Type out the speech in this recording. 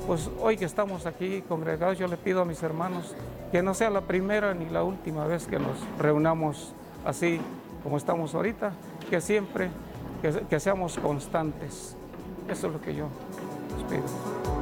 pues hoy que estamos aquí congregados, yo le pido a mis hermanos que no sea la primera ni la última vez que nos reunamos así como estamos ahorita, que siempre que seamos constantes. Eso es lo que yo les pido.